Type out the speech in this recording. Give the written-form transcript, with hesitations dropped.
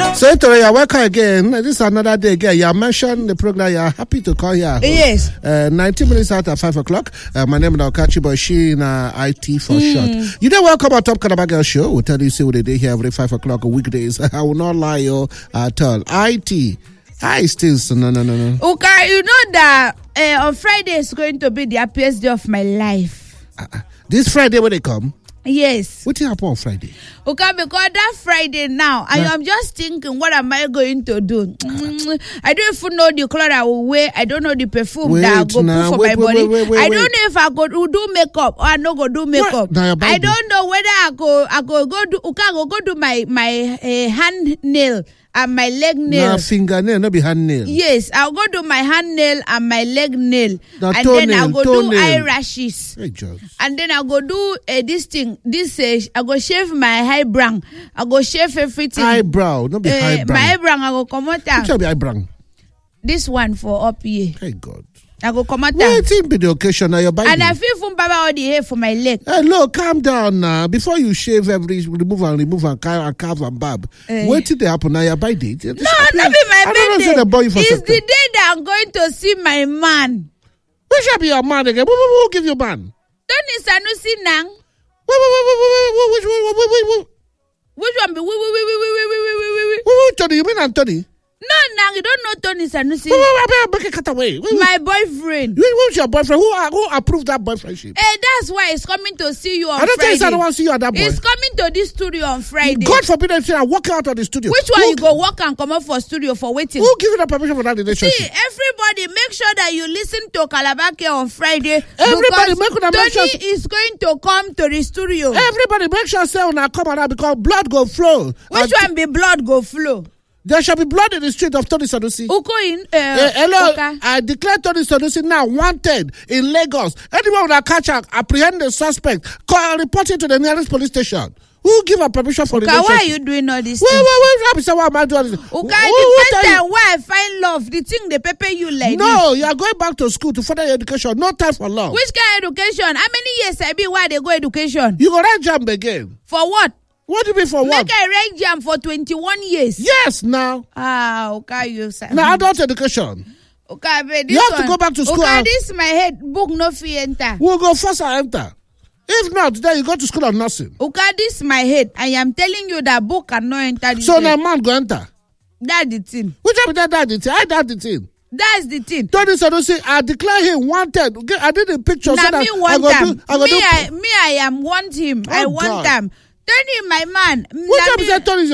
So, you're welcome again. This is another day again. You mentioned the program. You're happy to call here. Yes. 19 minutes after 5 o'clock. My name is Okachi, but she in IT for short. You know, welcome to Top Calabar Girl Show. We'll tell you see what they do here every 5 o'clock weekdays. I will not lie you at all. IT. I still no. Okay, you know that on Friday is going to be the happiest day of my life. This Friday when they come? Yes. What will happen on Friday? Okay, because that Friday now, I am just thinking, what am I going to do? I don't even know the color I will wear. I don't know the perfume that I go put for my body. I don't know if I go do makeup or I no go do makeup. I don't know whether I go do my hand nail and my leg nail. No fingernail, no be hand nail. Yes, I'll go do my hand nail and my leg nail. No, and toe then nail, I'll go toe do nail. eyelashes. Hey, George. And then I'll go do this thing. I go shave my eyebrow. I go shave everything. Eyebrow, not be eyebrow. My eyebrow, I go come out. Which will be eyebrow? This one for up here. Hey, God. I go come out. Waiting be the occasion now. You're buying. And I feel from Baba all the hair for my leg. Hey, look, calm down now. Before you shave remove and carve and barb. Wait till they happen now. You're buying it. No, not be my I don't know birthday. the boy for It's something. the day that I'm going to see my man. Who shall be your man again? Who give you man? Tony Sanusi Nang. Which one be? Tony, you mean Anthony? No, Nang, you don't know Tony Sanusi. Cut away. My boyfriend. Who's your boyfriend? Who approved that boyfriendship? That's why he's coming to see you on I don't Friday. think I don't want to see you at that boy. He's coming to this studio on Friday. God forbid I say I walk out of the studio. Which one you go walk and come up for studio for waiting? Who give you the permission for that relationship? See, everybody, make sure that you listen to Calabar Care on Friday. Everybody because make Tony sure is going to come to the studio. Everybody make sure say when I come out because blood go flow. Which one be blood go flow? There shall be blood in the street of Tony Sanusi. Hello, okay. I declare Tony Sanusi now wanted in Lagos. Anyone that catch and apprehend the suspect, report it to the nearest police station. Who give a permission for relationship? Why are you doing all this? Wait, why am I doing this? Okay, the first time where I find love, the thing they pepper you like No, you are going back to school to further your education. No time for love. Which kind of education? How many years I been where they go education? You go write jam again. For what? What do you mean for what? Make I write jam for 21 years. Yes, now. Okay, you say. Now adult education. Okay, but you have to go back to school. Okay, this my head book no fee enter. We'll go first and enter. If not, then you go to school of nursing. Okay, this my head. I am telling you that book cannot enter. So now man go enter. That's the thing. Which one that the thing? I that the thing. That's the thing. Tony Sanusi, I declare him wanted. I did a picture. Now so me want him. I am want him. I want him. Tony, my man. Which one is that Tony?